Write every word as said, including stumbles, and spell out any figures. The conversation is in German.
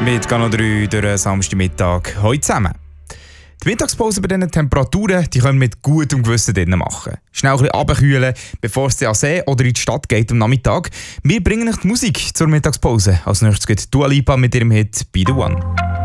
mit Gano drei durch den Samstagmittag heute zusammen. Die Mittagspause bei diesen Temperaturen die können wir mit gutem Gewissen drinnen machen. Schnell ein bisschen runterkühlen, bevor es an den See oder in die Stadt geht am Nachmittag. Wir bringen euch die Musik zur Mittagspause. Als nächstes geht Dua Lipa mit ihrem Hit «Be The One».